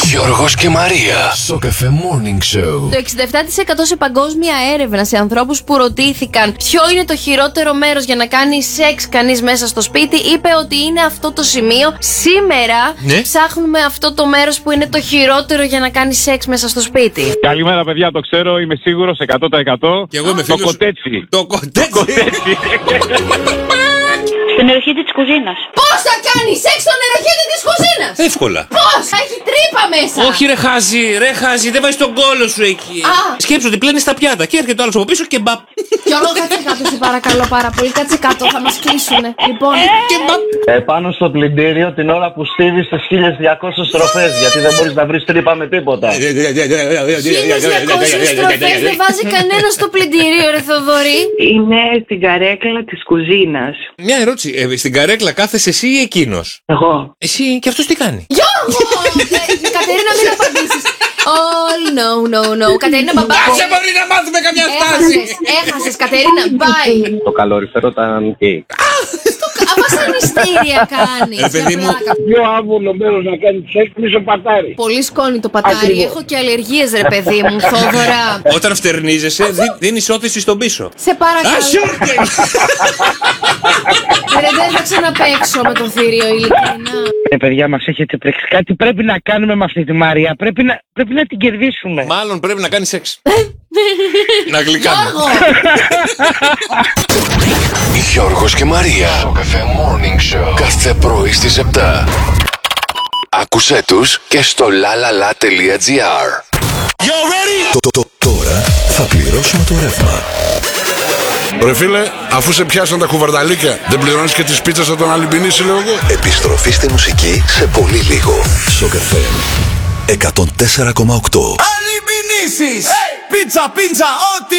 Γιώργος και Μαρία. Σοκαφέ Morning Show. Το 67% σε παγκόσμια έρευνα σε ανθρώπους που ρωτήθηκαν ποιο είναι το χειρότερο μέρος για να κάνει σεξ κανείς μέσα στο σπίτι, είπε ότι είναι αυτό το σημείο. Σήμερα ψάχνουμε αυτό το μέρος που είναι το χειρότερο για να κάνει σεξ μέσα στο σπίτι. Καλημέρα, παιδιά, το ξέρω, είμαι σίγουρος 100%. Και εγώ είμαι φίλος. Το κοτέτσι. Το κοτέτσι. Στην εροχήτη της κουζίνας. Πώς θα κάνει σεξ στον εροχήτη της κουζίνας? Εύκολα. Πώς? Θα έχει τρύπα μέσα. Όχι ρε χάζι, δεν βάζεις τον κόλο σου εκεί. Σκέψου ότι πλένεις τα πιάτα και έρχεται ο άλλος από πίσω και μπαπ. Γιώργο, κάτσε κάτω, σε παρακαλώ πάρα πολύ. Κάτσε κάτω, θα μας κλείσουνε. Λοιπόν, Και μπαπ. Επάνω στο πλυντήριο την ώρα που στίβεις τις 1200 στροφές, γιατί δεν μπορείς να βρεις τρύπα με τίποτα. 1200 στροφές δεν βάζει κανένα στο πλυντήριο, ρε Θοδωρή. Είναι στην καρέκλα της κουζίνας. Μια ερώτηση, στην καρέκλα κάθεσαι εσύ ή εκείνος? Εγώ. Εσύ και αυτός τι κάνει? Γιώργο! Κατερίνα, μην απαντήσεις. Oh, no. Κατερίνα, μπαμπά. Κάτσε μπορεί να μάθουμε καμιά στάση. Έχασες, Κατερίνα, bye. Το καλοριφέρο ήταν γκέι. Βασανιστήρια κάνεις. παιδί μου. Πιο άβολο μέρος να κάνει σεξ πίσω πατάρι. Πολύ σκόνη το πατάρι. Έχω και αλλεργίες, ρε παιδί μου, Θόδωρα. Όταν φτερνίζεσαι, δίνεις όθηση στον πίσω. Σε παρακαλώ. Ασιόρκε! Δεν θα ξαναπαίξω με το θήριο, ειλικρινά. Παιδιά, μας έχετε τρέξει. Κάτι πρέπει να κάνουμε με αυτή τη Μαρία. Πρέπει να την κερδίσουμε. Μάλλον πρέπει να κάνεις σεξ. Να γλυκάνουμε. Γιώργο! Γιώργος και Μαρία. Σοκαφέ Morning Show. Κάθε πρωί στις 7. Άκουσέ τους και στο lalala.gr. Τώρα θα πληρώσουμε το ρεύμα. Ρε φίλε, αφού σε πιάσαν τα κουβαρδαλίκια, δεν πληρώνεις και τις πίτσες από τον Αλυμπινίση, λέω εγώ. Επιστροφή στη μουσική σε πολύ λίγο. Σοκαφέ 104,8. Αλυμπινίσεις! Πίτσα, ό,τι